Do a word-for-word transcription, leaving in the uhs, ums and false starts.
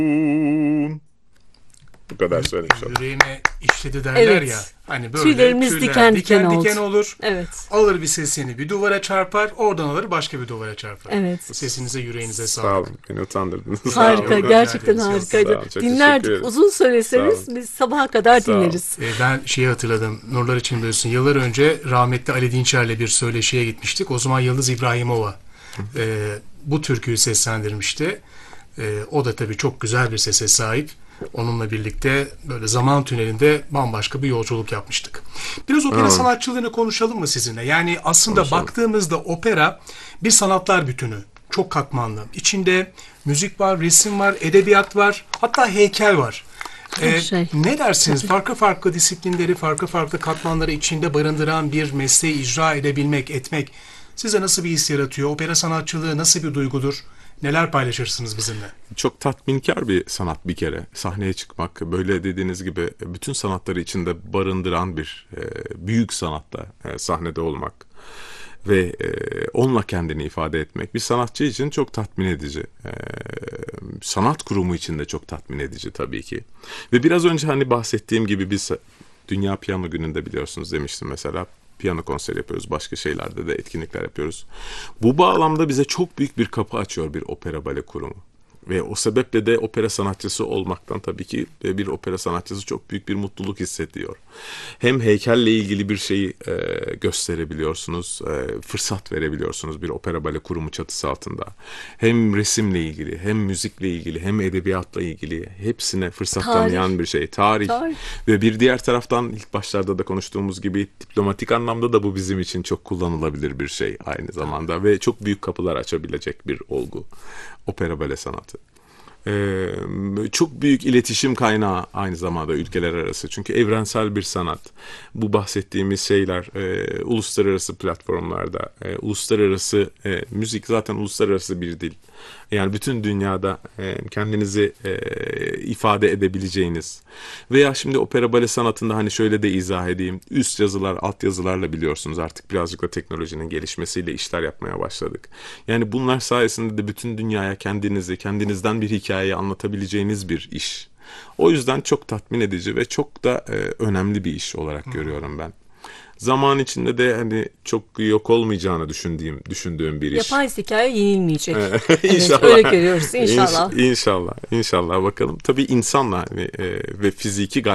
Bu kadar söylemiş oldum. Yüreğime işledi derler Evet. ya. Hani böyle Tüylerimiz tüyler diken diken oldu. diken olur. Evet. Alır bir sesini bir duvara çarpar. Oradan alır başka bir duvara çarpar. Evet. Sesinize yüreğinize Sağ sağlık. olun. Beni utandırdınız. Harika, olun. gerçekten Sağ olun. harikaydı. Sağ olun, çok teşekkür Dinlerdik. ederim. Uzun söyleseniz Sağ olun. biz sabaha kadar Sağ olun. dinleriz. E, ben şeyi hatırladım. Nurlar için biliyorsun. Yıllar önce rahmetli Ali Dinçer'le bir söyleşiye gitmiştik. O zaman Yıldız İbrahimova e, bu türküyü seslendirmişti. E, o da tabii çok güzel bir sese sahip. Onunla birlikte böyle zaman tünelinde bambaşka bir yolculuk yapmıştık. Biraz opera Evet. sanatçılığını konuşalım mı sizinle? Yani aslında Konuşalım. baktığımızda opera bir sanatlar bütünü. Çok katmanlı. İçinde müzik var, resim var, edebiyat var, hatta heykel var. Ee, şey. Ne dersiniz? Farklı farklı disiplinleri, farklı farklı katmanları içinde barındıran bir mesleği icra edebilmek, etmek size nasıl bir his yaratıyor? Opera sanatçılığı nasıl bir duygudur? Neler paylaşırsınız bizimle? Çok tatminkar bir sanat bir kere. Sahneye çıkmak, böyle dediğiniz gibi bütün sanatları içinde barındıran bir e, büyük sanatla e, sahnede olmak ve e, onunla kendini ifade etmek bir sanatçı için çok tatmin edici. E, sanat kurumu için de çok tatmin edici tabii ki. Ve biraz önce hani bahsettiğim gibi biz Dünya Piyano Günü'nde biliyorsunuz demiştim mesela. Piyano konseri yapıyoruz. Başka şeylerde de etkinlikler yapıyoruz. Bu bağlamda bize çok büyük bir kapı açıyor bir opera bale kurumu. Ve o sebeple de opera sanatçısı olmaktan tabii ki bir opera sanatçısı çok büyük bir mutluluk hissediyor. Hem heykelle ilgili bir şeyi e, gösterebiliyorsunuz, e, fırsat verebiliyorsunuz bir opera bale kurumu çatısı altında. Hem resimle ilgili, hem müzikle ilgili, hem edebiyatla ilgili hepsine fırsat Tarih. tanıyan bir şey. Tarih. Tarih. Ve bir diğer taraftan ilk başlarda da konuştuğumuz gibi diplomatik anlamda da bu bizim için çok kullanılabilir bir şey aynı zamanda. Ve çok büyük kapılar açabilecek bir olgu. Opera bale sanatı. Ee, çok büyük iletişim kaynağı aynı zamanda ülkeler arası. Çünkü evrensel bir sanat. Bu bahsettiğimiz şeyler e, uluslararası platformlarda, e, uluslararası e, müzik zaten uluslararası bir dil. Yani bütün dünyada e, kendinizi e, ifade edebileceğiniz veya şimdi opera bale sanatında hani şöyle de izah edeyim. Üst yazılar, alt yazılarla biliyorsunuz artık birazcık da teknolojinin gelişmesiyle işler yapmaya başladık. Yani bunlar sayesinde de bütün dünyaya kendinizi, kendinizden bir hikayeyi anlatabileceğiniz bir iş. O yüzden çok tatmin edici ve çok da e, önemli bir iş olarak görüyorum ben. Zaman içinde de hani çok yok olmayacağını düşündüğüm düşündüğüm bir iş. Yapay zekaya yenilmeyecek. Evet, İnşallah. öyle görüyoruz inşallah. İnş- İnşallah. İnşallah bakalım. Tabii insanla hani, e, ve fiziki